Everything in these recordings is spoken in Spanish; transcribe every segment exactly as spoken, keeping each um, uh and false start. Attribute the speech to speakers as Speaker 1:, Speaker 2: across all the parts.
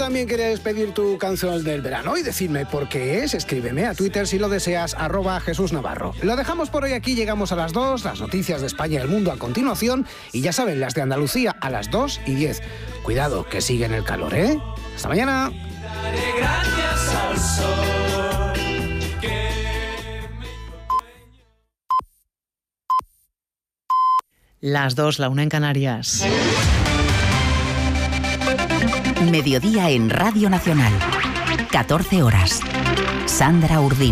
Speaker 1: también quieres pedir tu canción del verano y decirme por qué es, escríbeme a Twitter si lo deseas, arroba Jesús Navarro. Lo dejamos por hoy aquí, llegamos a las dos, las noticias de España y el mundo a continuación y ya saben, las de Andalucía a las dos y diez. Cuidado, que sigue en el calor, ¿eh? Hasta mañana.
Speaker 2: Gracias al sol.
Speaker 3: Las dos, la una en Canarias.
Speaker 4: Mediodía en Radio Nacional. catorce horas. Sandra Urdín.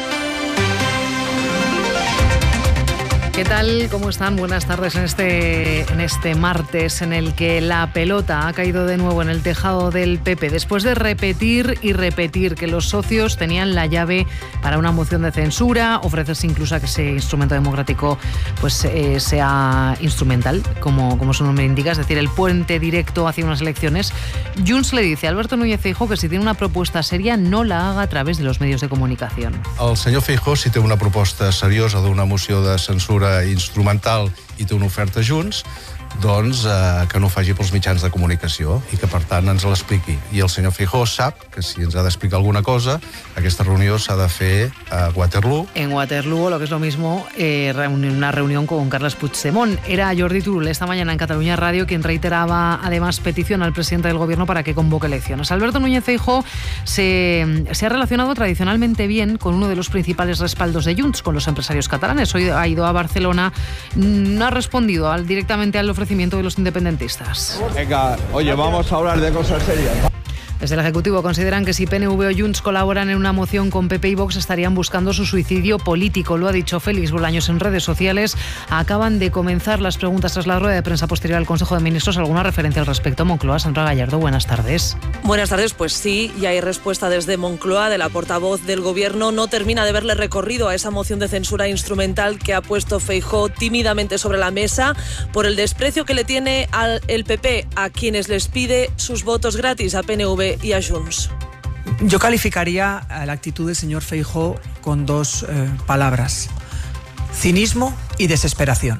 Speaker 3: ¿Qué tal? ¿Cómo están? Buenas tardes en este, en este martes en el que la pelota ha caído de nuevo en el tejado del P P después de repetir y repetir que los socios tenían la llave para una moción de censura, ofrecerse incluso a que ese instrumento democrático pues eh, sea instrumental, como, como su nombre indica, es decir, el puente directo hacia unas elecciones. Junts le dice a Alberto Núñez Feijóo que si tiene una propuesta seria no la haga a través de los medios de comunicación.
Speaker 5: El senyor Feijóo, si té una proposta seriosa d'una moció de censura instrumental i té una oferta Junts, doncs eh, que no ho faci pels mitjans de comunicació i que per tant ens l'expliqui. I el senyor Feijóo sap que si ens ha d'explicar alguna cosa, aquesta reunió s'ha de fer a Waterloo.
Speaker 3: En Waterloo, o lo que es lo mismo, eh, una reunión con Carles Puigdemont. Era Jordi Turull esta mañana en Cataluña Radio quien reiteraba además petición al presidente del gobierno para que convoque elecciones. Alberto Núñez Feijóo se, se ha relacionado tradicionalmente bien con uno de los principales respaldos de Junts, con los empresarios catalanes. Hoy ha ido a Barcelona, no ha respondido al, directamente al ofrecimiento de los independentistas.
Speaker 6: Venga, oye, vamos a hablar de cosas serias.
Speaker 3: Desde el Ejecutivo consideran que si P N V o Junts colaboran en una moción con P P y Vox estarían buscando su suicidio político. Lo ha dicho Félix Bolaños en redes sociales. Acaban de comenzar las preguntas tras la rueda de prensa posterior al Consejo de Ministros. ¿Alguna referencia al respecto? Moncloa, Sandra Gallardo, buenas tardes.
Speaker 7: Buenas tardes, pues sí, ya hay respuesta desde Moncloa, de la portavoz del Gobierno. No termina de verle recorrido a esa moción de censura instrumental que ha puesto Feijóo tímidamente sobre la mesa por el desprecio que le tiene al el P P, a quienes les pide sus votos gratis, a P N V y a Junts.
Speaker 8: Yo calificaría la actitud del señor Feijóo con dos eh, palabras: cinismo y desesperación.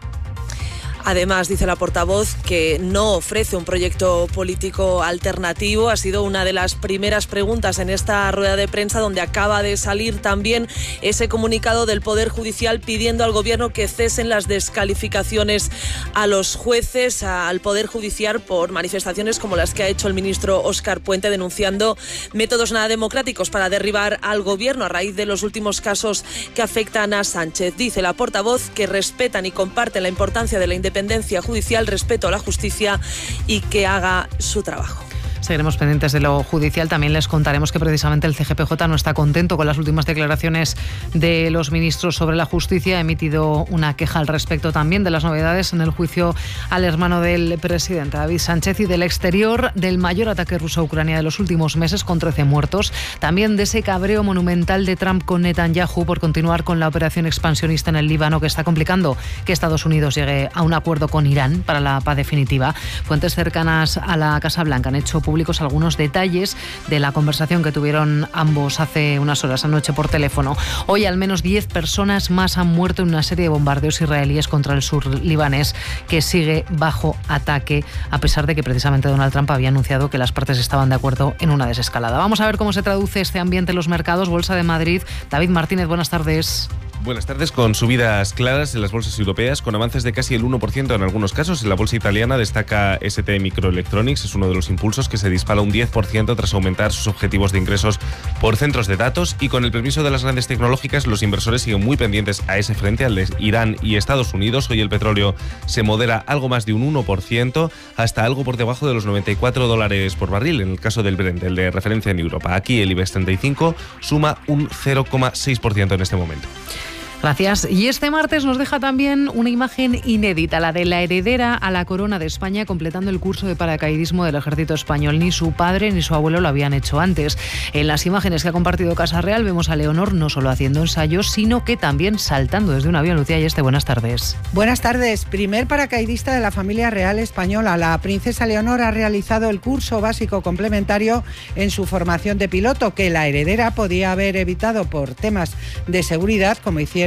Speaker 7: Además, dice la portavoz que no ofrece un proyecto político alternativo. Ha sido una de las primeras preguntas en esta rueda de prensa, donde acaba de salir también ese comunicado del Poder Judicial pidiendo al Gobierno que cesen las descalificaciones a los jueces, al Poder Judicial, por manifestaciones como las que ha hecho el ministro Óscar Puente, denunciando métodos nada democráticos para derribar al Gobierno a raíz de los últimos casos que afectan a Sánchez. Dice la portavoz que respetan y comparten la importancia de la independencia independencia judicial, respeto a la justicia y que haga su trabajo.
Speaker 3: Seguiremos pendientes de lo judicial. También les contaremos que precisamente el C G P J no está contento con las últimas declaraciones de los ministros sobre la justicia. Ha emitido una queja al respecto también de las novedades en el juicio al hermano del presidente, David Sánchez, y del exterior del mayor ataque ruso a Ucrania de los últimos meses, con trece muertos. También de ese cabreo monumental de Trump con Netanyahu por continuar con la operación expansionista en el Líbano, que está complicando que Estados Unidos llegue a un acuerdo con Irán para la paz definitiva. Fuentes cercanas a la Casa Blanca han hecho públicos algunos detalles de la conversación que tuvieron ambos hace unas horas anoche por teléfono. Hoy al menos diez personas más han muerto en una serie de bombardeos israelíes contra el sur libanés, que sigue bajo ataque, a pesar de que precisamente Donald Trump había anunciado que las partes estaban de acuerdo en una desescalada. Vamos a ver cómo se traduce este ambiente en los mercados. Bolsa de Madrid. David Martínez, buenas tardes.
Speaker 9: Buenas tardes, con subidas claras en las bolsas europeas, con avances de casi el uno por ciento en algunos casos. En la bolsa italiana destaca S T Microelectronics, es uno de los impulsos que se dispara un diez por ciento tras aumentar sus objetivos de ingresos por centros de datos. Y con el permiso de las grandes tecnológicas, los inversores siguen muy pendientes a ese frente, al de Irán y Estados Unidos. Hoy el petróleo se modera algo más de un uno por ciento, hasta algo por debajo de los noventa y cuatro dólares por barril, en el caso del Brent, el de referencia en Europa. Aquí el IBEX treinta y cinco suma un cero coma seis por ciento en este momento.
Speaker 3: Gracias. Y este martes nos deja también una imagen inédita, la de la heredera a la corona de España, completando el curso de paracaidismo del ejército español. Ni su padre ni su abuelo lo habían hecho antes. En las imágenes que ha compartido Casa Real vemos a Leonor no solo haciendo ensayos, sino que también saltando desde un avión. Lucía Ayeste, buenas tardes.
Speaker 10: Buenas tardes. Primer paracaidista de la familia real española. La princesa Leonor ha realizado el curso básico complementario en su formación de piloto, que la heredera podía haber evitado por temas de seguridad, como hicieron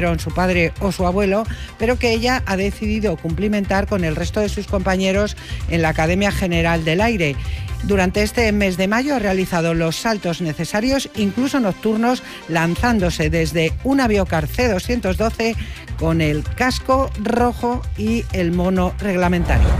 Speaker 10: fueron su padre o su abuelo, pero que ella ha decidido cumplimentar con el resto de sus compañeros en la Academia General del Aire. Durante este mes de mayo ha realizado los saltos necesarios, incluso nocturnos, lanzándose desde un Aviocar C doscientos doce con el casco rojo y el mono reglamentario.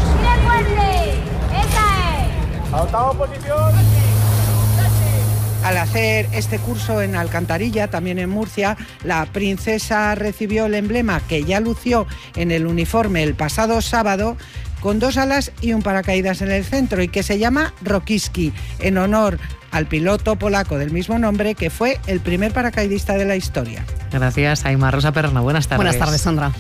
Speaker 10: Al hacer este curso en Alcantarilla, también en Murcia, la princesa recibió el emblema que ya lució en el uniforme el pasado sábado, con dos alas y un paracaídas en el centro, y que se llama Rokiski, en honor al piloto polaco del mismo nombre, que fue el primer paracaidista de la historia.
Speaker 3: Gracias, Aimar. Rosa Perna, buenas tardes.
Speaker 11: Buenas tardes, Sandra.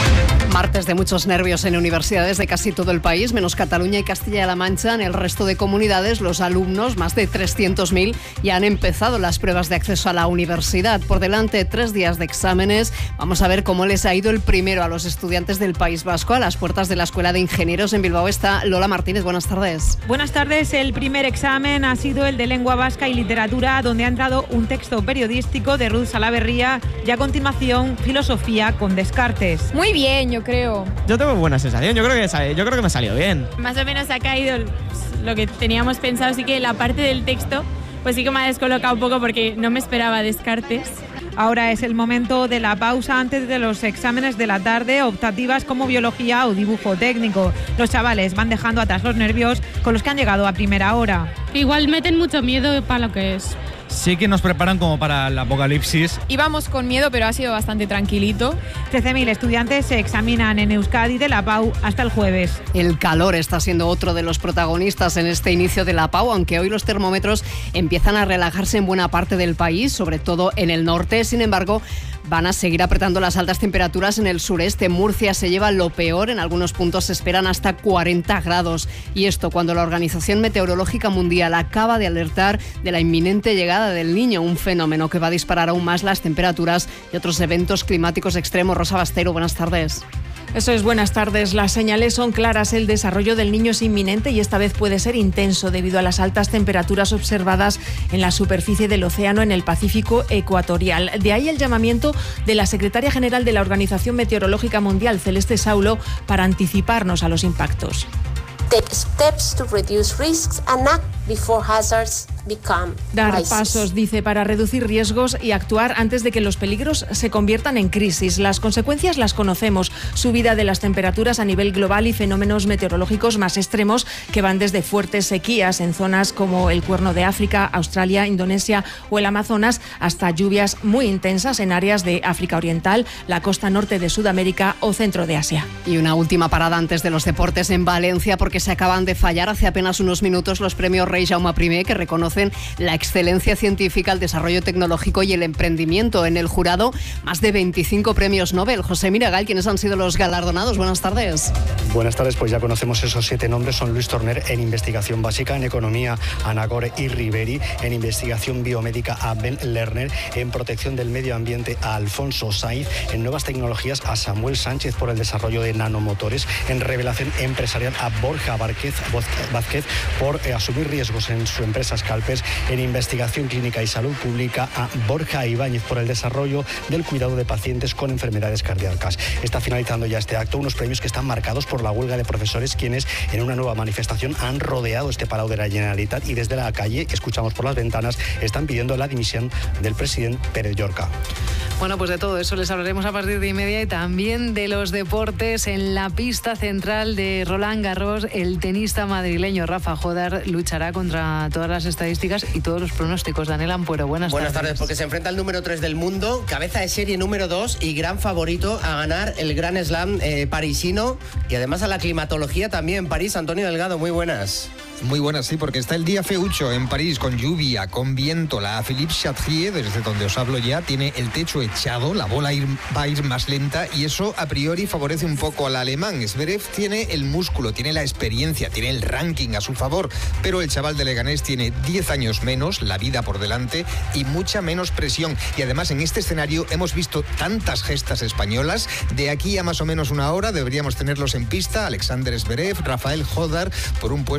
Speaker 11: Martes de muchos nervios en universidades de casi todo el país, menos Cataluña y Castilla-La Mancha. En el resto de comunidades, los alumnos, más de trescientos mil, ya han empezado las pruebas de acceso a la universidad. Por delante, tres días de exámenes. Vamos a ver cómo les ha ido el primero a los estudiantes del País Vasco. A las puertas de la Escuela de Ingenieros en Bilbao está Lola Martínez. Buenas tardes.
Speaker 12: Buenas tardes. El primer examen ha sido el de Lengua Vasca y Literatura, donde ha entrado un texto periodístico de Ruth Salaverría, y a continuación Filosofía con Descartes.
Speaker 13: Muy bien, yo creo.
Speaker 14: Yo tengo buena sensación, yo creo que, yo creo que me ha salido bien.
Speaker 13: Más o menos ha caído lo que teníamos pensado, sí que la parte del texto pues sí que me ha descolocado un poco porque no me esperaba Descartes.
Speaker 12: Ahora es el momento de la pausa antes de los exámenes de la tarde, optativas como biología o dibujo técnico. Los chavales van dejando atrás los nervios con los que han llegado a primera hora.
Speaker 15: Igual meten mucho miedo para lo que es.
Speaker 16: Sí que nos preparan como para el apocalipsis.
Speaker 13: Íbamos con miedo, pero ha sido bastante tranquilito.
Speaker 12: trece mil estudiantes se examinan en Euskadi de la Pau hasta el jueves.
Speaker 11: El calor está siendo otro de los protagonistas en este inicio de la Pau, aunque hoy los termómetros empiezan a relajarse en buena parte del país, sobre todo en el norte. Sin embargo, van a seguir apretando las altas temperaturas en el sureste. Murcia se lleva lo peor, en algunos puntos se esperan hasta cuarenta grados. Y esto cuando la Organización Meteorológica Mundial acaba de alertar de la inminente llegada del Niño, un fenómeno que va a disparar aún más las temperaturas y otros eventos climáticos extremos. Rosa Bastero, buenas tardes.
Speaker 17: Eso es, buenas tardes. Las señales son claras. El desarrollo del Niño es inminente y esta vez puede ser intenso debido a las altas temperaturas observadas en la superficie del océano en el Pacífico ecuatorial. De ahí el llamamiento de la secretaria general de la Organización Meteorológica Mundial, Celeste Saulo, para anticiparnos a los impactos.
Speaker 18: Take steps to reduce risks and act before hazards become
Speaker 17: Dar
Speaker 18: crisis.
Speaker 17: pasos, dice, para reducir riesgos y actuar antes de que los peligros se conviertan en crisis. Las consecuencias las conocemos: subida de las temperaturas a nivel global y fenómenos meteorológicos más extremos que van desde fuertes sequías en zonas como el Cuerno de África, Australia, Indonesia o el Amazonas, hasta lluvias muy intensas en áreas de África Oriental, la costa norte de Sudamérica o centro de Asia.
Speaker 11: Y una última parada antes de los deportes en Valencia, porque se acaban de fallar hace apenas unos minutos los premios Rey Jaume I, que reconocen la excelencia científica, el desarrollo tecnológico y el emprendimiento. En el jurado, más de veinticinco premios Nobel. José Miragal, ¿quiénes han sido los galardonados? Buenas tardes.
Speaker 19: Buenas tardes, pues ya conocemos esos siete nombres. Son Luis Torner en investigación básica, en economía a Nagore y Riveri, en investigación biomédica a Ben Lerner, en protección del medio ambiente a Alfonso Saiz, en nuevas tecnologías a Samuel Sánchez por el desarrollo de nanomotores, en revelación empresarial a Borja Vázquez, Vázquez por eh, asumir riesgos en su empresa Scalpers, en investigación clínica y salud pública a Borja Ibáñez por el desarrollo del cuidado de pacientes con enfermedades cardíacas. Está finalizando ya este acto, unos premios que están marcados por la huelga de profesores, quienes en una nueva manifestación han rodeado este Palau de la Generalitat y desde la calle, escuchamos por las ventanas, están pidiendo la dimisión del presidente Pérez Llorca.
Speaker 3: Bueno, pues de todo eso les hablaremos a partir de y media, y también de los deportes. En la pista central de Roland Garros, el tenista madrileño Rafa Jodar luchará contra todas las estadísticas y todos los pronósticos. Daniel Ampuero, buenas,
Speaker 20: buenas tardes.
Speaker 3: tardes.
Speaker 20: Porque se enfrenta al número tres del mundo, cabeza de serie número dos y gran favorito a ganar el Grand Slam eh, parisino, y además a la climatología también. París, Antonio Delgado, muy buenas.
Speaker 21: Muy buenas, sí, porque está el día feucho en París, con lluvia, con viento. La Philippe Chatrier, desde donde os hablo ya, tiene el techo echado, la bola ir, va a ir más lenta, y eso a priori favorece un poco al alemán. Zverev tiene el músculo, tiene la experiencia, tiene el ranking a su favor, pero el chaval de Leganés tiene diez años menos, la vida por delante y mucha menos presión. Y además en este escenario hemos visto tantas gestas españolas. De aquí a más o menos una hora deberíamos tenerlos en pista: Alexander Zverev, Rafael Jodar, por un puesto poca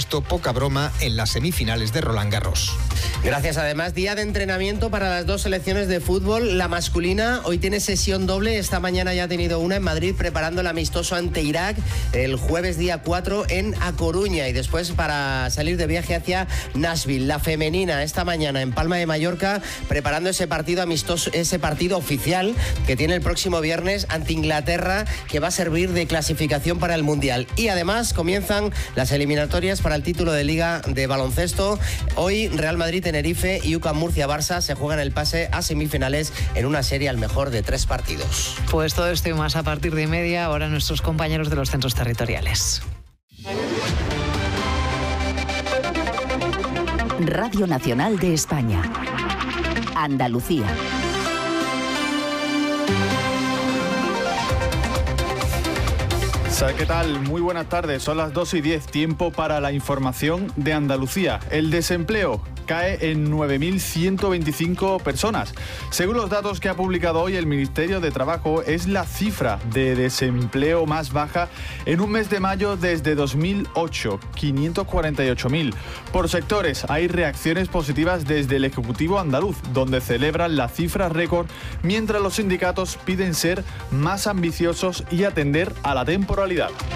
Speaker 21: poca broma en las semifinales de Roland Garros.
Speaker 20: Gracias. Además, día de entrenamiento para las dos selecciones de fútbol. La masculina hoy tiene sesión doble. Esta mañana ya ha tenido una en Madrid preparando el amistoso ante Irak el jueves día cuatro en A Coruña y después para salir de viaje hacia Nashville. La femenina esta mañana en Palma de Mallorca preparando ese partido amistoso, ese partido oficial que tiene el próximo viernes ante Inglaterra, que va a servir de clasificación para el Mundial. Y además comienzan las eliminatorias para el título de Liga de baloncesto. Hoy Real Madrid, Tenerife y U C A M Murcia Barça se juegan el pase a semifinales en una serie al mejor de tres partidos.
Speaker 3: Pues todo esto y más a partir de media, ahora nuestros compañeros de los centros territoriales.
Speaker 4: Radio Nacional de España. Andalucía.
Speaker 16: ¿Qué tal? Muy buenas tardes. Son las dos y diez. Tiempo para la información de Andalucía. El desempleo cae en nueve mil ciento veinticinco personas. Según los datos que ha publicado hoy el Ministerio de Trabajo, es la cifra de desempleo más baja en un mes de mayo desde dos mil ocho, quinientos cuarenta y ocho mil. Por sectores, hay reacciones positivas desde el Ejecutivo andaluz, donde celebran la cifra récord, mientras los sindicatos piden ser más ambiciosos y atender a la temporalidad.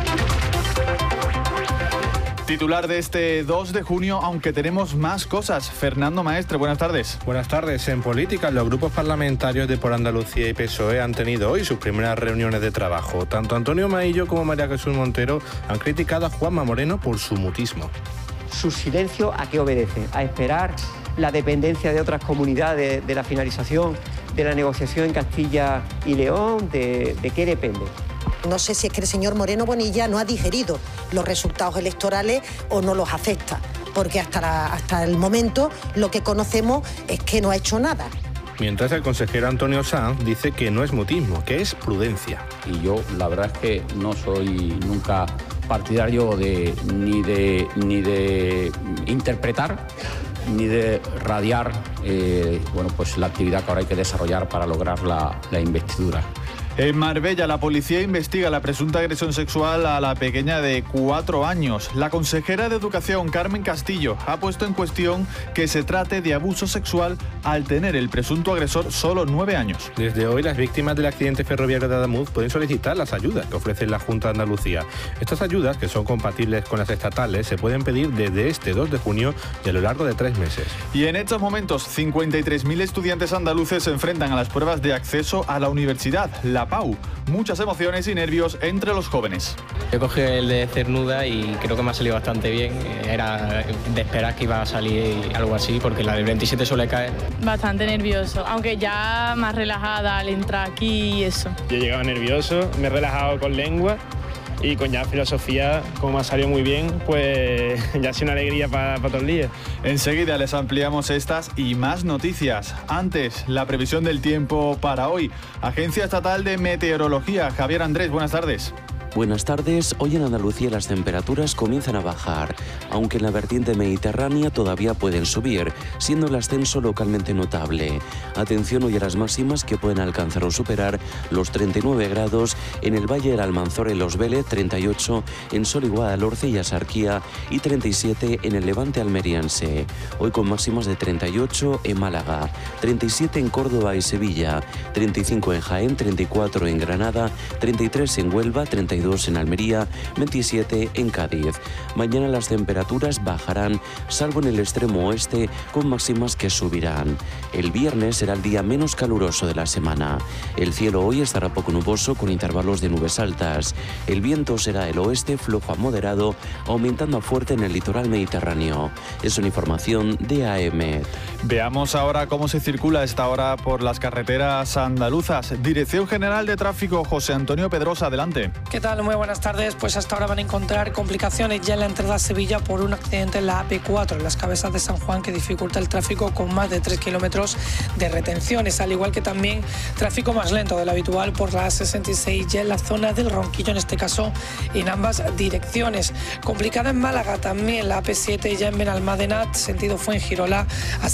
Speaker 16: Titular de este dos de junio, aunque tenemos más cosas. Fernando Maestre, buenas tardes.
Speaker 1: Buenas tardes. En política, los grupos parlamentarios de Por Andalucía y P S O E han tenido hoy sus primeras reuniones de trabajo. Tanto Antonio Maillo como María Jesús Montero han criticado a Juanma Moreno por su mutismo.
Speaker 22: ¿Su silencio a qué obedece? ¿A esperar la dependencia de otras comunidades de la finalización de la negociación en Castilla y León? ¿De, de qué depende?
Speaker 23: No sé si es que el señor Moreno Bonilla no ha digerido los resultados electorales o no los acepta, porque hasta, la, hasta el momento lo que conocemos es que no ha hecho nada.
Speaker 1: Mientras el consejero Antonio Sanz dice que no es mutismo, que es prudencia.
Speaker 24: Y yo la verdad es que no soy nunca partidario de ni de ni de interpretar ni de radiar eh, bueno, pues la actividad que ahora hay que desarrollar para lograr la, la investidura.
Speaker 16: En Marbella, la policía investiga la presunta agresión sexual a la pequeña de cuatro años. La consejera de Educación, Carmen Castillo, ha puesto en cuestión que se trate de abuso sexual al tener el presunto agresor solo nueve años.
Speaker 1: Desde hoy, las víctimas del accidente ferroviario de Adamuz pueden solicitar las ayudas que ofrece la Junta de Andalucía. Estas ayudas, que son compatibles con las estatales, se pueden pedir desde este dos de junio y a lo largo de tres meses.
Speaker 16: Y en estos momentos, cincuenta y tres mil estudiantes andaluces se enfrentan a las pruebas de acceso a la universidad, la P A U. Muchas emociones y nervios entre los jóvenes.
Speaker 25: Yo cogí el de Cernuda y creo que me ha salido bastante bien. Era de esperar que iba a salir algo así, porque la del veintisiete suele caer.
Speaker 13: Bastante nervioso, aunque ya más relajada al entrar aquí y eso.
Speaker 26: Yo llegaba nervioso, me he relajado con lengua y con ya filosofía, como me ha salido muy bien, pues ya ha sido una alegría para, para todo el día.
Speaker 16: Enseguida les ampliamos estas y más noticias. Antes, la previsión del tiempo para hoy. Agencia Estatal de Meteorología. Javier Andrés, buenas tardes.
Speaker 27: Buenas tardes. Hoy en Andalucía las temperaturas comienzan a bajar, aunque en la vertiente mediterránea todavía pueden subir, siendo el ascenso localmente notable. Atención hoy a las máximas, que pueden alcanzar o superar los treinta y nueve grados en el Valle del Almanzora y Los Vélez, treinta y ocho en Sol y Guadalhorce y Axarquía y treinta y siete en el Levante almeriense. Hoy con máximas de treinta y ocho en Málaga, treinta y siete en Córdoba y Sevilla, treinta y cinco en Jaén, treinta y cuatro en Granada, treinta y tres en Huelva, treinta y dos en Almería, veintisiete en Cádiz. Mañana las temperaturas bajarán, salvo en el extremo oeste, con máximas que subirán. El viernes será el día menos caluroso de la semana. El cielo hoy estará poco nuboso, con intervalos de nubes altas. El viento será del oeste flojo a moderado, aumentando a fuerte en el litoral mediterráneo. Es una información de A M.
Speaker 16: Veamos ahora cómo se circula a esta hora por las carreteras andaluzas. Dirección General de Tráfico, José Antonio Pedrosa, adelante.
Speaker 28: ¿Qué tal? Muy buenas tardes. Pues hasta ahora van a encontrar complicaciones ya en la entrada a Sevilla por un accidente en la A P cuatro, en las cabezas de San Juan, que dificulta el tráfico con más de tres kilómetros de retenciones, al igual que también tráfico más lento del habitual por la A sesenta y seis ya en la zona del Ronquillo, en este caso en ambas direcciones. Complicada en Málaga también la A P siete ya en Benalmádena, sentido Fuengirola, así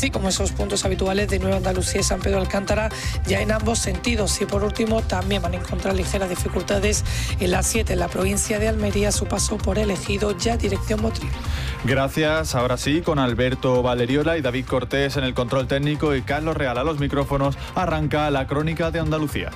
Speaker 28: y como esos puntos habituales de Nueva Andalucía y San Pedro Alcántara, ya en ambos sentidos. Y por último, también van a encontrar ligeras dificultades en la siete, en la provincia de Almería, su paso por el Ejido, ya dirección Motril.
Speaker 16: Gracias, ahora sí, con Alberto Valeriola y David Cortés en el control técnico y Carlos Real a los micrófonos, arranca la crónica de Andalucía.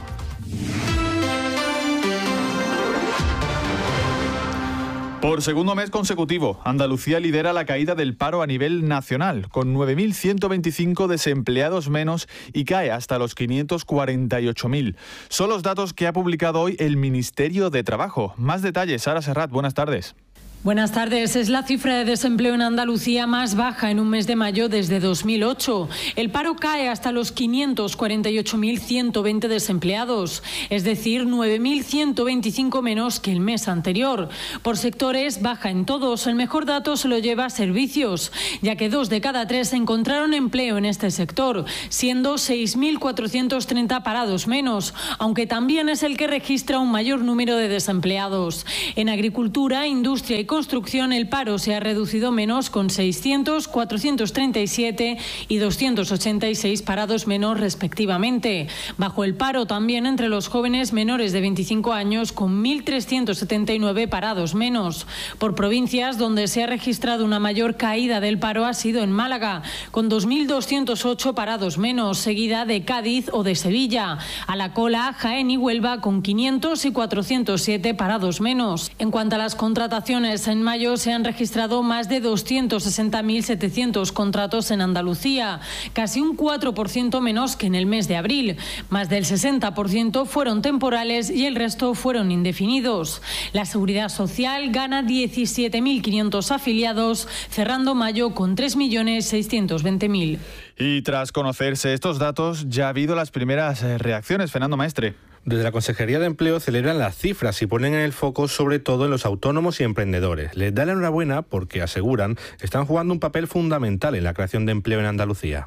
Speaker 16: Por segundo mes consecutivo, Andalucía lidera la caída del paro a nivel nacional, con nueve mil ciento veinticinco desempleados menos y cae hasta los quinientos cuarenta y ocho mil. Son los datos que ha publicado hoy el Ministerio de Trabajo. Más detalles, Sara Serrat, buenas tardes.
Speaker 2: Buenas tardes. Es la cifra de desempleo en Andalucía más baja en un mes de mayo desde dos mil ocho. El paro cae hasta los quinientos cuarenta y ocho mil ciento veinte desempleados, es decir, nueve mil ciento veinticinco menos que el mes anterior. Por sectores, baja en todos. El mejor dato se lo lleva servicios, ya que dos de cada tres encontraron empleo en este sector, siendo seis mil cuatrocientos treinta parados menos, aunque también es el que registra un mayor número de desempleados. En agricultura, industria y construcción, el paro se ha reducido menos, con seiscientos, cuatrocientos treinta y siete y doscientos ochenta y seis parados menos respectivamente. Bajo el paro también entre los jóvenes menores de veinticinco años, con mil trescientos setenta y nueve parados menos. Por provincias, donde se ha registrado una mayor caída del paro ha sido en Málaga, con dos mil doscientos ocho parados menos, seguida de Cádiz o de Sevilla. A la cola, Jaén y Huelva, con quinientos y cuatrocientos siete parados menos. En cuanto a las contrataciones, en mayo se han registrado más de doscientos sesenta mil setecientos contratos en Andalucía, casi un cuatro por ciento menos que en el mes de abril. Más del sesenta por ciento fueron temporales y el resto fueron indefinidos. La Seguridad Social gana diecisiete mil quinientos afiliados, cerrando mayo con tres millones seiscientos veinte mil.
Speaker 16: Y tras conocerse estos datos, ya ha habido las primeras reacciones. Fernando Maestre.
Speaker 1: Desde la Consejería de Empleo celebran las cifras y ponen en el foco sobre todo en los autónomos y emprendedores. Les da la enhorabuena porque, aseguran, están jugando un papel fundamental en la creación de empleo en Andalucía.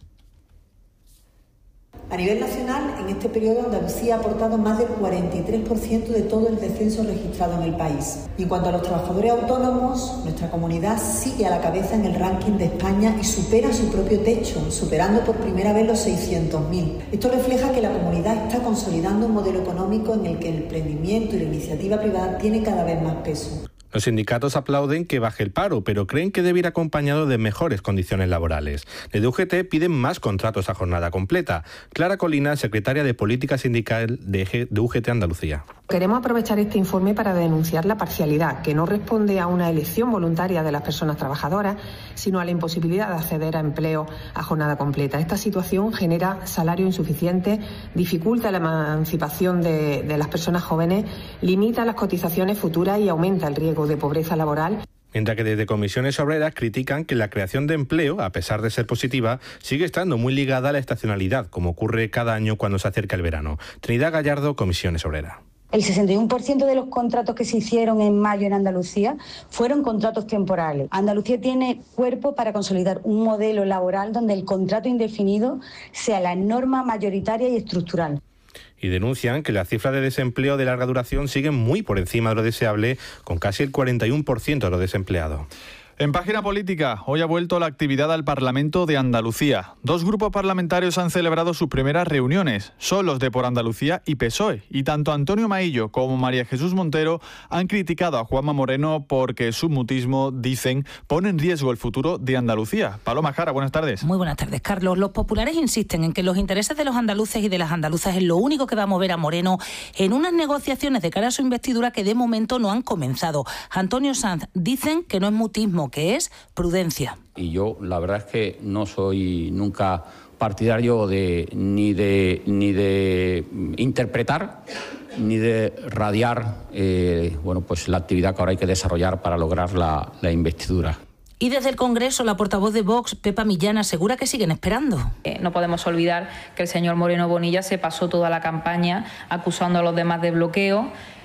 Speaker 5: A nivel nacional, en este periodo Andalucía ha aportado más del cuarenta y tres por ciento de todo el descenso registrado en el país. Y en cuanto a los trabajadores autónomos, nuestra comunidad sigue a la cabeza en el ranking de España y supera su propio techo, superando por primera vez los seiscientos mil. Esto refleja que la comunidad está consolidando un modelo económico en el que el emprendimiento y la iniciativa privada tienen cada vez más peso.
Speaker 1: Los sindicatos aplauden que baje el paro, pero creen que debe ir acompañado de mejores condiciones laborales. Desde U G T piden más contratos a jornada completa. Clara Colina, secretaria de Política Sindical de U G T Andalucía.
Speaker 6: Queremos aprovechar este informe para denunciar la parcialidad, que no responde a una elección voluntaria de las personas trabajadoras, sino a la imposibilidad de acceder a empleo a jornada completa. Esta situación genera salario insuficiente, dificulta la emancipación de, de las personas jóvenes, limita las cotizaciones futuras y aumenta el riesgo de pobreza laboral.
Speaker 1: Mientras que desde Comisiones Obreras critican que la creación de empleo, a pesar de ser positiva, sigue estando muy ligada a la estacionalidad, como ocurre cada año cuando se acerca el verano. Trinidad Gallardo, Comisiones Obreras.
Speaker 7: El sesenta y uno por ciento de los contratos que se hicieron en mayo en Andalucía fueron contratos temporales. Andalucía tiene cuerpo para consolidar un modelo laboral donde el contrato indefinido sea la norma mayoritaria y estructural.
Speaker 1: Y denuncian que las cifras de desempleo de larga duración siguen muy por encima de lo deseable, con casi el cuarenta y uno por ciento de los desempleados.
Speaker 16: En página política, hoy ha vuelto la actividad al Parlamento de Andalucía. Dos grupos parlamentarios han celebrado sus primeras reuniones. Son los de Por Andalucía y P S O E. Y tanto Antonio Maillo como María Jesús Montero han criticado a Juanma Moreno porque su mutismo, dicen, pone en riesgo el futuro de Andalucía. Paloma Jara, buenas tardes.
Speaker 8: Muy buenas tardes, Carlos. Los populares insisten en que los intereses de los andaluces y de las andaluzas es lo único que va a mover a Moreno en unas negociaciones de cara a su investidura que de momento no han comenzado. Antonio Sanz, dicen que no es mutismo, que es prudencia.
Speaker 24: Y yo la verdad es que no soy nunca partidario de ni de ni de interpretar ni de radiar eh, bueno pues la actividad que ahora hay que desarrollar para lograr la, la investidura.
Speaker 8: Y desde el Congreso, la portavoz de Vox, Pepa Millán, asegura que siguen esperando.
Speaker 9: Eh, no podemos olvidar que el señor Moreno Bonilla se pasó toda la campaña acusando a los demás de bloqueo.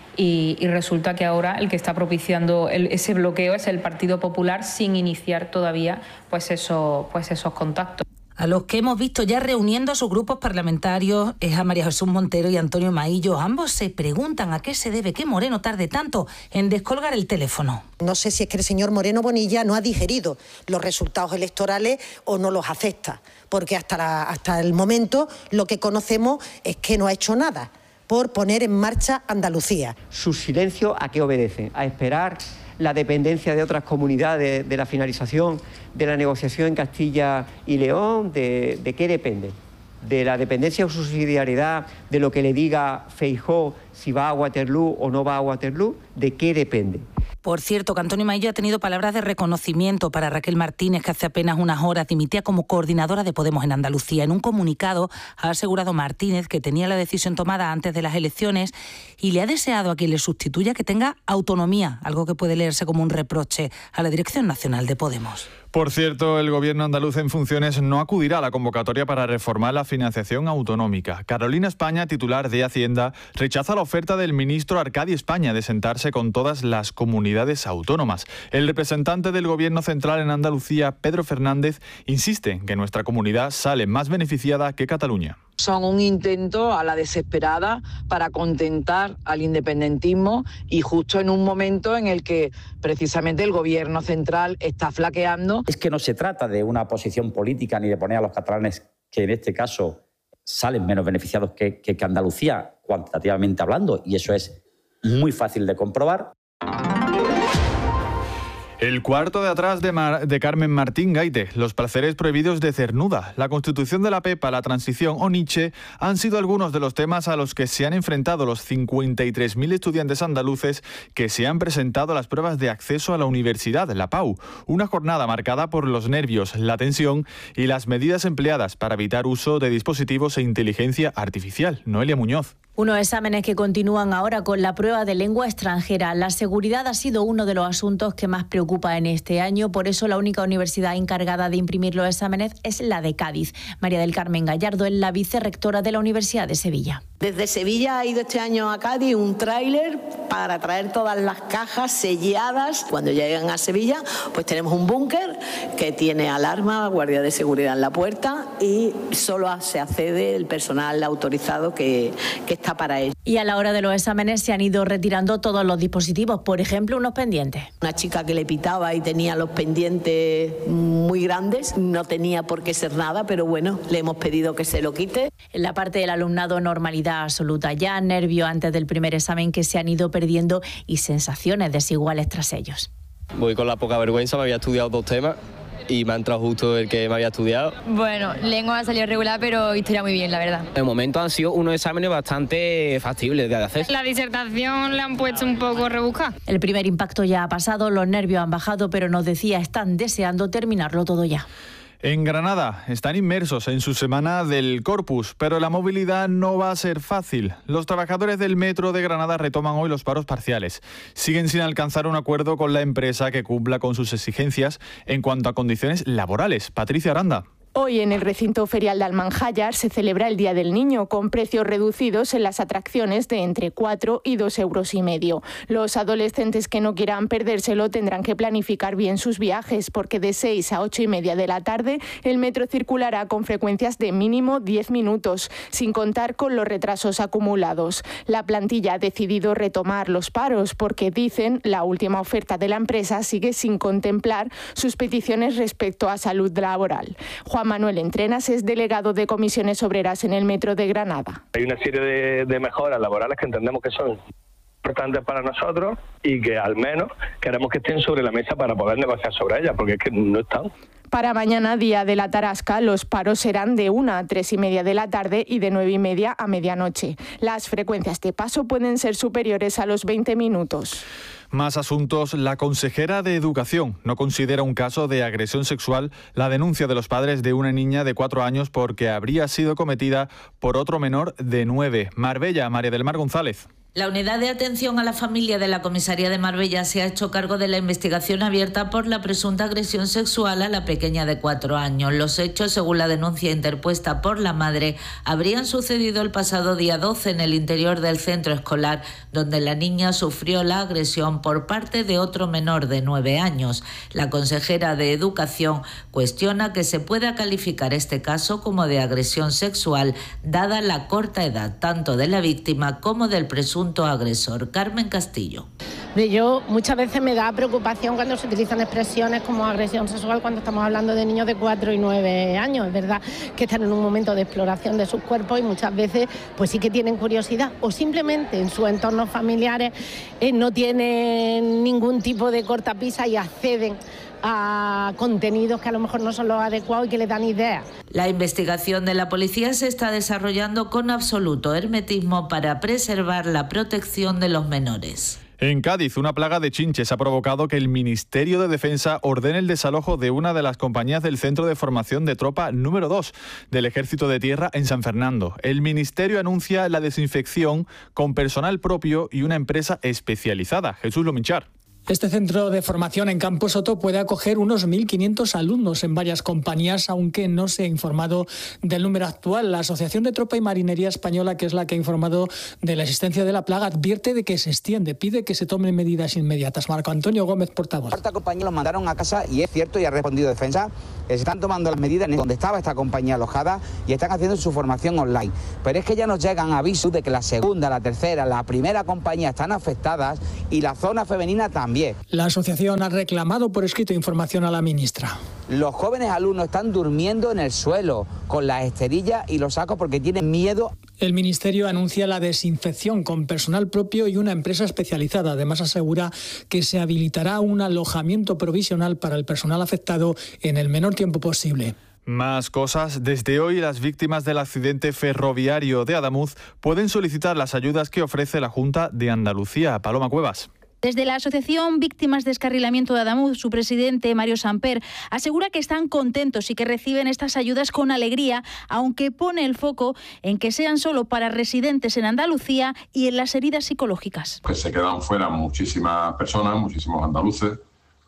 Speaker 9: Y, y resulta que ahora el que está propiciando el, ese bloqueo es el Partido Popular sin iniciar todavía pues, eso, pues esos contactos.
Speaker 8: A los que hemos visto ya reuniendo a sus grupos parlamentarios es a María Jesús Montero y Antonio Maillo. Ambos se preguntan a qué se debe que Moreno tarde tanto en descolgar el teléfono.
Speaker 23: No sé si es que el señor Moreno Bonilla no ha digerido los resultados electorales o no los acepta, porque hasta, la, hasta el momento lo que conocemos es que no ha hecho nada por poner en marcha Andalucía.
Speaker 22: ¿Su silencio a qué obedece? ¿A esperar la dependencia de otras comunidades de la finalización de la negociación en Castilla y León? ¿De, de qué depende? ¿De la dependencia o subsidiariedad de lo que le diga Feijóo si va a Waterloo o no va a Waterloo? ¿De qué depende?
Speaker 8: Por cierto, que Antonio Maillo ha tenido palabras de reconocimiento para Raquel Martínez, que hace apenas unas horas dimitía como coordinadora de Podemos en Andalucía. En un comunicado ha asegurado Martínez que tenía la decisión tomada antes de las elecciones y le ha deseado a quien le sustituya que tenga autonomía, algo que puede leerse como un reproche a la Dirección Nacional de Podemos.
Speaker 16: Por cierto, el gobierno andaluz en funciones no acudirá a la convocatoria para reformar la financiación autonómica. Carolina España, titular de Hacienda, rechaza la oferta del ministro Arcadi España de sentarse con todas las comunidades autónomas. El representante del gobierno central en Andalucía, Pedro Fernández, insiste en que nuestra comunidad sale más beneficiada que Cataluña.
Speaker 10: Son un intento a la desesperada para contentar al independentismo y justo en un momento en el que precisamente el gobierno central está flaqueando.
Speaker 11: Es que no se trata de una posición política ni de poner a los catalanes, que en este caso salen menos beneficiados que, que, que Andalucía, cuantitativamente hablando, y eso es muy fácil de comprobar.
Speaker 16: El cuarto de atrás de, Mar, de Carmen Martín Gaite, los placeres prohibidos de Cernuda, la constitución de la Pepa, la transición o Nietzsche han sido algunos de los temas a los que se han enfrentado los cincuenta y tres mil estudiantes andaluces que se han presentado a las pruebas de acceso a la universidad, la P A U. Una jornada marcada por los nervios, la tensión y las medidas empleadas para evitar uso de dispositivos e inteligencia artificial. Noelia Muñoz.
Speaker 12: Unos exámenes que continúan ahora con la prueba de lengua extranjera. La seguridad ha sido uno de los asuntos que más preocupa en este año. Por eso la única universidad encargada de imprimir los exámenes es la de Cádiz. María del Carmen Gallardo es la vicerrectora de la Universidad de Sevilla.
Speaker 14: Desde Sevilla ha ido este año a Cádiz un tráiler para traer todas las cajas selladas. Cuando llegan a Sevilla, pues tenemos un búnker que tiene alarma, guardia de seguridad en la puerta y solo se accede el personal autorizado que, que está para ello.
Speaker 12: Y a la hora de los exámenes se han ido retirando todos los dispositivos, por ejemplo, unos pendientes.
Speaker 14: Una chica que le pitaba y tenía los pendientes muy grandes, no tenía por qué ser nada, pero bueno, le hemos pedido que se lo quite.
Speaker 12: En la parte del alumnado, normalidad absoluta. Ya nervios antes del primer examen que se han ido perdiendo y sensaciones desiguales tras ellos.
Speaker 25: Voy con la poca vergüenza, me había estudiado dos temas y me ha entrado justo el que me había estudiado.
Speaker 15: Bueno, lengua ha salido regular, pero historia muy bien, la verdad.
Speaker 25: De momento han sido unos exámenes bastante factibles de hacer.
Speaker 15: La disertación la han puesto un poco rebuscada.
Speaker 12: El primer impacto ya ha pasado, los nervios han bajado, pero nos decía, están deseando terminarlo todo ya.
Speaker 16: En Granada están inmersos en su semana del Corpus, pero la movilidad no va a ser fácil. Los trabajadores del metro de Granada retoman hoy los paros parciales. Siguen sin alcanzar un acuerdo con la empresa que cumpla con sus exigencias en cuanto a condiciones laborales. Patricia Aranda.
Speaker 17: Hoy en el recinto ferial de Almanjayar se celebra el Día del Niño con precios reducidos en las atracciones de entre cuatro y dos euros y medio. Los adolescentes que no quieran perdérselo tendrán que planificar bien sus viajes porque de seis a ocho y media de la tarde el metro circulará con frecuencias de mínimo diez minutos, sin contar con los retrasos acumulados. La plantilla ha decidido retomar los paros porque, dicen, la última oferta de la empresa sigue sin contemplar sus peticiones respecto a salud laboral. Juan Manuel Entrenas es delegado de Comisiones Obreras en el Metro de Granada.
Speaker 18: Hay una serie de, de mejoras laborales que entendemos que son importantes para nosotros y que al menos queremos que estén sobre la mesa para poder negociar sobre ellas, porque es que no están.
Speaker 17: Para mañana, día de la Tarasca, los paros serán de una a tres y media de la tarde y de nueve y media a medianoche. Las frecuencias de paso pueden ser superiores a los veinte minutos.
Speaker 16: Más asuntos. La consejera de Educación no considera un caso de agresión sexual la denuncia de los padres de una niña de cuatro años porque habría sido cometida por otro menor de nueve. Marbella, María del Mar González.
Speaker 3: La unidad de atención a la familia de la comisaría de Marbella se ha hecho cargo de la investigación abierta por la presunta agresión sexual a la pequeña de cuatro años. Los hechos, según la denuncia interpuesta por la madre, habrían sucedido el pasado día doce en el interior del centro escolar, donde la niña sufrió la agresión por parte de otro menor de nueve años. La consejera de Educación cuestiona que se pueda calificar este caso como de agresión sexual, dada la corta edad tanto de la víctima como del presunto agresor. Carmen Castillo.
Speaker 4: Yo muchas veces me da preocupación cuando se utilizan expresiones como agresión sexual cuando estamos hablando de niños de cuatro y nueve años. Es verdad que están en un momento de exploración de sus cuerpos y muchas veces pues sí que tienen curiosidad o simplemente en sus entornos familiares eh, no tienen ningún tipo de cortapisa y acceden a contenidos que a lo mejor no son los adecuados y que les dan ideas.
Speaker 3: La investigación de la policía se está desarrollando con absoluto hermetismo para preservar la protección de los menores.
Speaker 16: En Cádiz, una plaga de chinches ha provocado que el Ministerio de Defensa ordene el desalojo de una de las compañías del Centro de Formación de Tropa número dos del Ejército de Tierra en San Fernando. El Ministerio anuncia la desinfección con personal propio y una empresa especializada. Jesús Lominchar.
Speaker 13: Este centro de formación en Campo Soto puede acoger unos mil quinientos alumnos en varias compañías, aunque no se ha informado del número actual. La Asociación de Tropa y Marinería Española, que es la que ha informado de la existencia de la plaga, advierte de que se extiende, pide que se tomen medidas inmediatas. Marco Antonio Gómez, portavoz.
Speaker 19: Esta compañía los mandaron a casa y es cierto y ha respondido Defensa. Se están tomando las medidas en donde estaba esta compañía alojada y están haciendo su formación online. Pero es que ya nos llegan avisos de que la segunda, la tercera, la primera compañía están afectadas y la zona femenina también.
Speaker 13: La asociación ha reclamado por escrito información a la ministra.
Speaker 19: Los jóvenes alumnos están durmiendo en el suelo con las esterillas y los sacos porque tienen miedo.
Speaker 13: El Ministerio anuncia la desinfección con personal propio y una empresa especializada. Además, asegura que se habilitará un alojamiento provisional para el personal afectado en el menor tiempo posible.
Speaker 16: Más cosas. Desde hoy, las víctimas del accidente ferroviario de Adamuz pueden solicitar las ayudas que ofrece la Junta de Andalucía. Paloma Cuevas.
Speaker 20: Desde la Asociación Víctimas de Descarrilamiento de Adamuz, su presidente, Mario Samper, asegura que están contentos y que reciben estas ayudas con alegría, aunque pone el foco en que sean solo para residentes en Andalucía y en las heridas psicológicas.
Speaker 21: Que se quedan fuera muchísimas personas, muchísimos andaluces,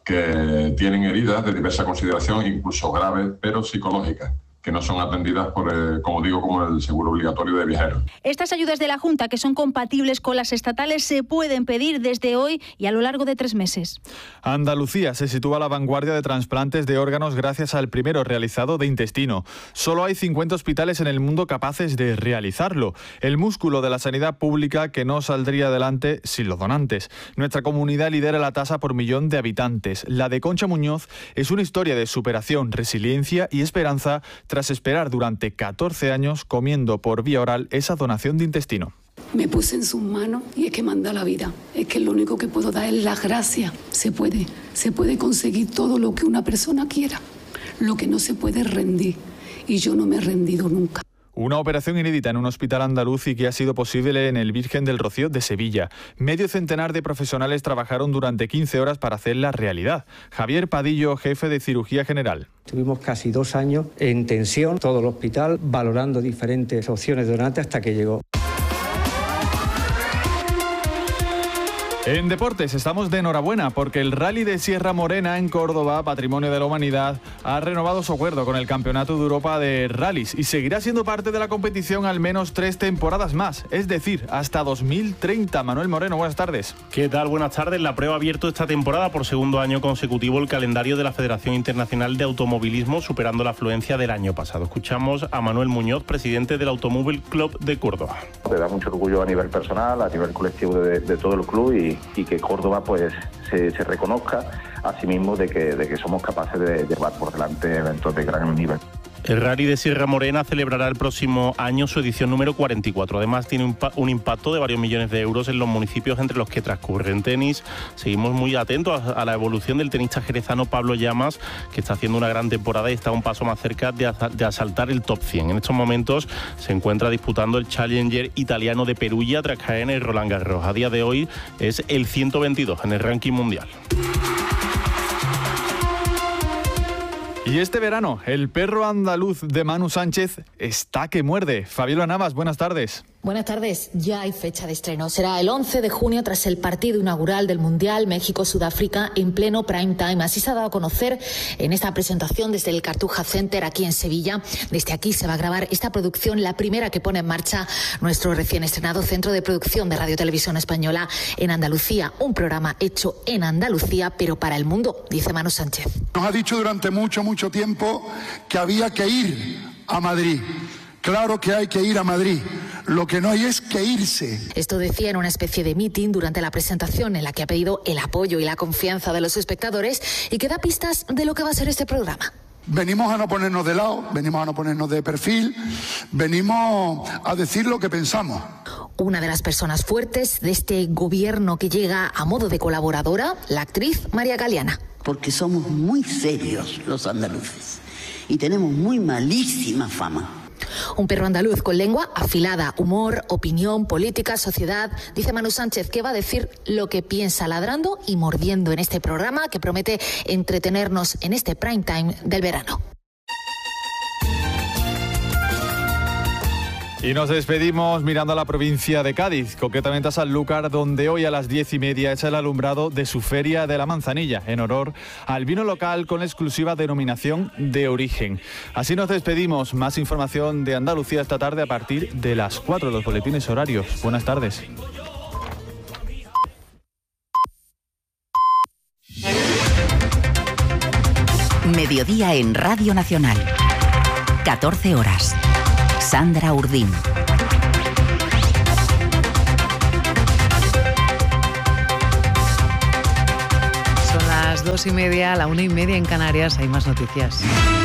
Speaker 21: que tienen heridas de diversa consideración, incluso graves, pero psicológicas, que no son atendidas por, eh, como digo, como el seguro obligatorio de viajeros.
Speaker 20: Estas ayudas de la Junta, que son compatibles con las estatales, se pueden pedir desde hoy y a lo largo de tres meses.
Speaker 16: Andalucía se sitúa a la vanguardia de trasplantes de órganos gracias al primero realizado de intestino. Solo hay cincuenta hospitales en el mundo capaces de realizarlo. El músculo de la sanidad pública que no saldría adelante sin los donantes. Nuestra comunidad lidera la tasa por millón de habitantes. La de Concha Muñoz es una historia de superación, resiliencia y esperanza tras esperar durante catorce años comiendo por vía oral esa donación de intestino.
Speaker 26: Me puse en sus manos y es que me han dado la vida. Es que lo único que puedo dar es las gracias. Se puede, se puede conseguir todo lo que una persona quiera. Lo que no se puede es rendir. Y yo no me he rendido nunca.
Speaker 16: Una operación inédita en un hospital andaluz y que ha sido posible en el Virgen del Rocío de Sevilla. Medio centenar de profesionales trabajaron durante quince horas para hacerla realidad. Javier Padillo, jefe de cirugía general.
Speaker 27: Tuvimos casi dos años en tensión, todo el hospital, valorando diferentes opciones de donante hasta que llegó.
Speaker 16: En deportes estamos de enhorabuena porque el Rally de Sierra Morena en Córdoba, Patrimonio de la Humanidad, ha renovado su acuerdo con el Campeonato de Europa de Rallys y seguirá siendo parte de la competición al menos tres temporadas más, es decir, hasta dos mil treinta. Manuel Moreno, buenas tardes.
Speaker 29: ¿Qué tal? Buenas tardes. La prueba ha abierto esta temporada por segundo año consecutivo el calendario de la Federación Internacional de Automovilismo, superando la afluencia del año pasado. Escuchamos a Manuel Muñoz, presidente del Automóvil Club de Córdoba.
Speaker 30: Me da mucho orgullo a nivel personal, a nivel colectivo de, de todo el club y y que Córdoba pues se, se reconozca a sí mismo de que, de que somos capaces de llevar por delante eventos de gran nivel.
Speaker 29: El Rally de Sierra Morena celebrará el próximo año su edición número cuarenta y cuatro. Además, tiene un, un impacto de varios millones de euros en los municipios entre los que transcurre. En tenis, seguimos muy atentos a, a la evolución del tenista jerezano Pablo Llamas, que está haciendo una gran temporada y está un paso más cerca de, de asaltar el top cien. En estos momentos se encuentra disputando el Challenger italiano de Perugia tras caer en el Roland Garros. A día de hoy es el ciento veintidós en el ranking mundial.
Speaker 16: Y este verano, el perro andaluz de Manu Sánchez está que muerde. Fabiola Navas, buenas tardes.
Speaker 1: Buenas tardes. Ya hay fecha de estreno. Será el once de junio tras el partido inaugural del Mundial México-Sudáfrica en pleno prime time. Así se ha dado a conocer en esta presentación desde el Cartuja Center aquí en Sevilla. Desde aquí se va a grabar esta producción, la primera que pone en marcha nuestro recién estrenado Centro de Producción de Radio Televisión Española en Andalucía. Un programa hecho en Andalucía, pero para el mundo, dice Manu Sánchez.
Speaker 2: Nos ha dicho durante mucho, mucho tiempo que había que ir a Madrid. Claro que hay que ir a Madrid. Lo que no hay es que irse.
Speaker 1: Esto decía en una especie de meeting durante la presentación en la que ha pedido el apoyo y la confianza de los espectadores y que da pistas de lo que va a ser este programa.
Speaker 2: Venimos a no ponernos de lado, venimos a no ponernos de perfil, venimos a decir lo que pensamos.
Speaker 1: Una de las personas fuertes de este gobierno que llega a modo de colaboradora, la actriz María Galeana.
Speaker 5: Porque somos muy serios los andaluces y tenemos muy malísima fama.
Speaker 1: Un perro andaluz con lengua afilada, humor, opinión, política, sociedad. Dice Manu Sánchez que va a decir lo que piensa ladrando y mordiendo en este programa que promete entretenernos en este prime time del verano.
Speaker 16: Y nos despedimos mirando a la provincia de Cádiz, concretamente a Sanlúcar, donde hoy a las diez y media es el alumbrado de su Feria de la Manzanilla, en honor al vino local con exclusiva denominación de origen. Así nos despedimos. Más información de Andalucía esta tarde a partir de las cuatro, los boletines horarios. Buenas tardes.
Speaker 6: Mediodía en Radio Nacional. catorce horas. Sandra Urdín.
Speaker 7: Son las dos y media, la una y media en Canarias. Hay más noticias.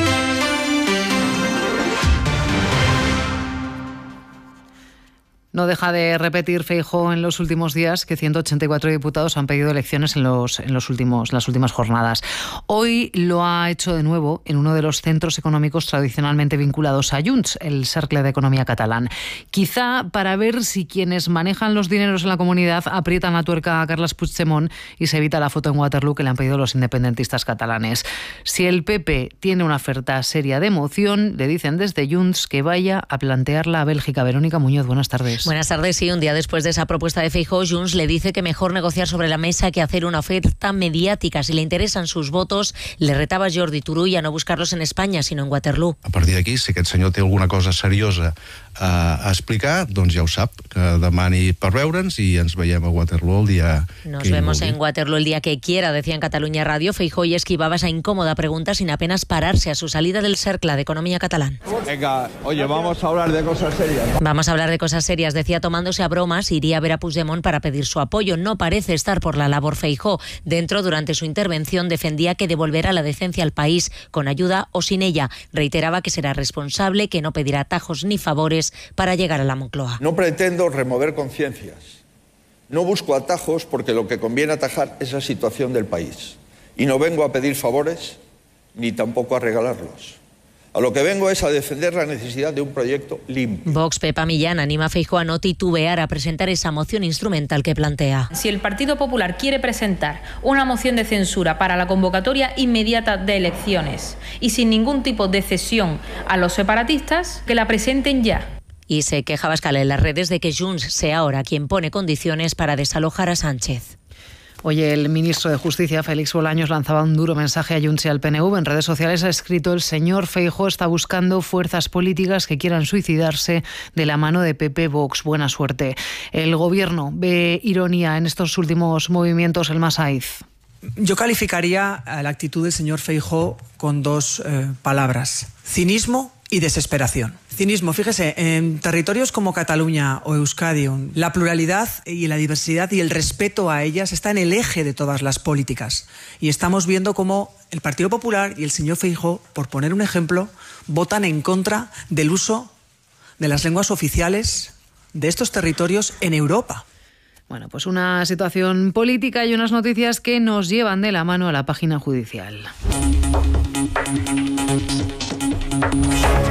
Speaker 7: No deja de repetir Feijóo en los últimos días que ciento ochenta y cuatro diputados han pedido elecciones en los, en los últimos, las últimas jornadas. Hoy lo ha hecho de nuevo en uno de los centros económicos tradicionalmente vinculados a Junts, el Cercle de Economía catalán. Quizá para ver si quienes manejan los dineros en la comunidad aprietan la tuerca a Carles Puigdemont y se evita la foto en Waterloo que le han pedido los independentistas catalanes. Si el P P tiene una oferta seria de moción, le dicen desde Junts que vaya a plantearla a Bélgica. Verónica Muñoz, buenas tardes.
Speaker 9: Buenas tardes. Sí, un día después de esa propuesta de Feijóo, Junts le dice que mejor negociar sobre la mesa que hacer una oferta mediática. Si le interesan sus votos, le retaba Jordi Turull a no buscarlos en España, sino en Waterloo.
Speaker 22: A partir d'aquí, si aquest senyor té alguna cosa seriosa a, a explicar, doncs ja ho sap, que demani per veure'ns i ens veiem a Waterloo el dia
Speaker 9: Nos
Speaker 22: que
Speaker 9: vemos en Waterloo el día que quiera, decía en Cataluña Radio. Feijóo y esquivaba esa incómoda pregunta sin apenas pararse a su salida del Cercle de Economía catalán.
Speaker 23: Venga, oye, vamos a hablar de cosas serias.
Speaker 9: Vamos a hablar de cosas serias, decía tomándose a bromas, iría a ver a Puigdemont para pedir su apoyo. No parece estar por la labor Feijóo. Dentro, durante su intervención, defendía que devolverá la decencia al país con ayuda o sin ella. Reiteraba que será responsable, que no pedirá atajos ni favores para llegar a la Moncloa.
Speaker 23: No pretendo remover conciencias. No busco atajos porque lo que conviene atajar es la situación del país. Y no vengo a pedir favores ni tampoco a regalarlos. A lo que vengo es a defender la necesidad de un proyecto limpio.
Speaker 9: Vox, Pepa Millán, anima a Feijóo a no titubear a presentar esa moción instrumental que plantea.
Speaker 24: Si el Partido Popular quiere presentar una moción de censura para la convocatoria inmediata de elecciones y sin ningún tipo de cesión a los separatistas, que la presenten ya.
Speaker 9: Y se queja Abascal en las redes de que Junts sea ahora quien pone condiciones para desalojar a Sánchez.
Speaker 7: Oye, el ministro de Justicia, Félix Bolaños, lanzaba un duro mensaje a Junts y al P N V. En redes sociales ha escrito: el señor Feijóo está buscando fuerzas políticas que quieran suicidarse de la mano de P P Vox. Buena suerte. El gobierno ve ironía en estos últimos movimientos, el Masaiz.
Speaker 28: Yo calificaría la actitud del señor Feijóo con dos eh, palabras: cinismo y desesperación. Cinismo, fíjese, en territorios como Cataluña o Euskadi, la pluralidad y la diversidad y el respeto a ellas está en el eje de todas las políticas. Y estamos viendo cómo el Partido Popular y el señor Feijóo, por poner un ejemplo, votan en contra del uso de las lenguas oficiales de estos territorios en Europa.
Speaker 7: Bueno, pues una situación política y unas noticias que nos llevan de la mano a la página judicial.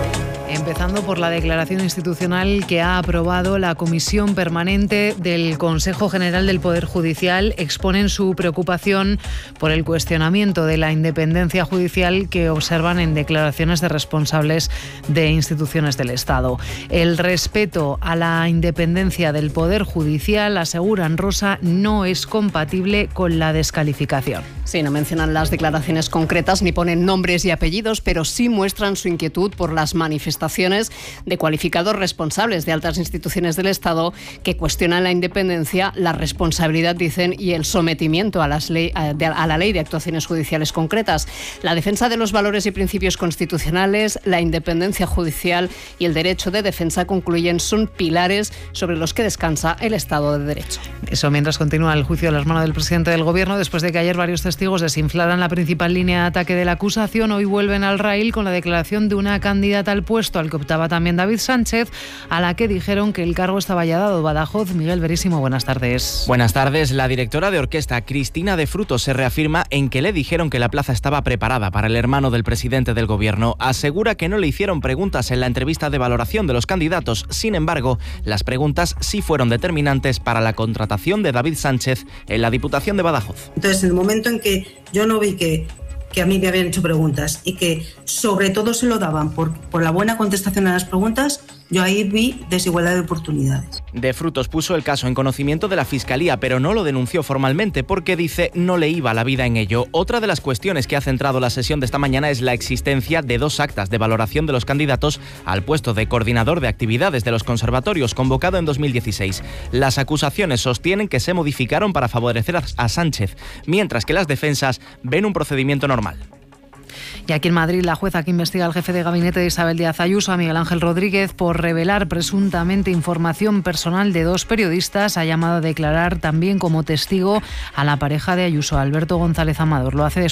Speaker 7: Empezando por la declaración institucional que ha aprobado la Comisión Permanente del Consejo General del Poder Judicial, exponen su preocupación por el cuestionamiento de la independencia judicial que observan en declaraciones de responsables de instituciones del Estado. El respeto a la independencia del Poder Judicial, aseguran Rosa, no es compatible con la descalificación.
Speaker 4: Sí, no mencionan las declaraciones concretas ni ponen nombres y apellidos, pero sí muestran su inquietud por las manifestaciones de cualificados responsables de altas instituciones del Estado que cuestionan la independencia, la responsabilidad, dicen, y el sometimiento a, las ley, a, de, a la ley de actuaciones judiciales concretas. La defensa de los valores y principios constitucionales, la independencia judicial y el derecho de defensa, concluyen, son pilares sobre los que descansa el Estado de Derecho.
Speaker 7: Eso mientras continúa el juicio del hermano del presidente del Gobierno, después de que ayer varios testigos desinflaran la principal línea de ataque de la acusación, hoy vuelven al raíl con la declaración de una candidata al puesto al que optaba también David Sánchez, a la que dijeron que el cargo estaba ya dado. Badajoz, Miguel Verísimo, buenas tardes.
Speaker 8: Buenas tardes. La directora de orquesta, Cristina de Frutos, se reafirma en que le dijeron que la plaza estaba preparada para el hermano del presidente del Gobierno. Asegura que no le hicieron preguntas en la entrevista de valoración de los candidatos. Sin embargo, las preguntas sí fueron determinantes para la contratación de David Sánchez en la Diputación de Badajoz.
Speaker 10: Entonces, en el momento en que yo no vi que que a mí me habían hecho preguntas y que sobre todo se lo daban por, por la buena contestación a las preguntas, yo ahí vi desigualdad de oportunidades.
Speaker 8: De Frutos puso el caso en conocimiento de la Fiscalía, pero no lo denunció formalmente porque, dice, no le iba la vida en ello. Otra de las cuestiones que ha centrado la sesión de esta mañana es la existencia de dos actas de valoración de los candidatos al puesto de coordinador de actividades de los conservatorios, convocado en dos mil dieciséis. Las acusaciones sostienen que se modificaron para favorecer a Sánchez, mientras que las defensas ven un procedimiento normal.
Speaker 7: Y aquí en Madrid, la jueza que investiga al jefe de gabinete de Isabel Díaz Ayuso, a Miguel Ángel Rodríguez, por revelar presuntamente información personal de dos periodistas, ha llamado a declarar también como testigo a la pareja de Ayuso, Alberto González Amador. Lo hace después